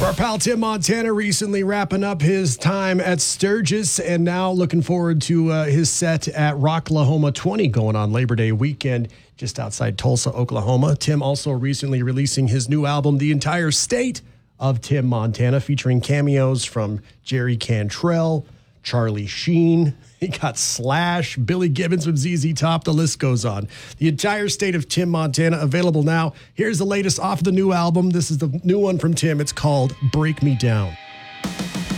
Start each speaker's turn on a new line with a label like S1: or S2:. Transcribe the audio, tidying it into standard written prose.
S1: Our pal Tim Montana recently wrapping up his time at Sturgis and now looking forward to his set at Rocklahoma 20 going on Labor Day weekend just outside Tulsa, Oklahoma. Tim also recently releasing his new album, The Entire State of Tim Montana, featuring cameos from Jerry Cantrell, Charlie Sheen. He got Slash, Billy Gibbons from ZZ Top. The list goes on. The Entire State of Tim Montana, available now. Here's the latest off the new album. This is the new one from Tim. It's called Break Me Down.